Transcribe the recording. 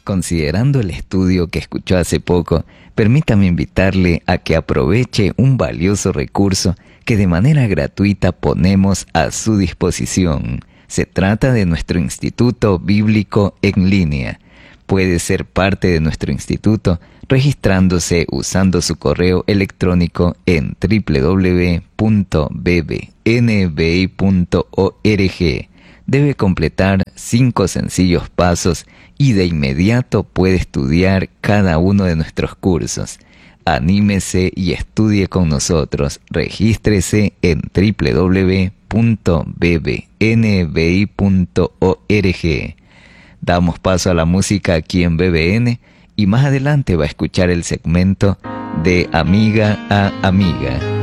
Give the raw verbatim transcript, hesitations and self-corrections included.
Considerando el estudio que escuchó hace poco, permítame invitarle a que aproveche un valioso recurso que de manera gratuita ponemos a su disposición. Se trata de nuestro Instituto Bíblico en línea. Puede ser parte de nuestro instituto registrándose usando su correo electrónico en doble u doble u doble u punto b b n b i punto org. Debe completar cinco sencillos pasos y de inmediato puede estudiar cada uno de nuestros cursos. Anímese y estudie con nosotros. Regístrese en doble u doble u doble u punto b b n b i punto org. Damos paso a la música aquí en B B N y más adelante va a escuchar el segmento de Amiga a Amiga.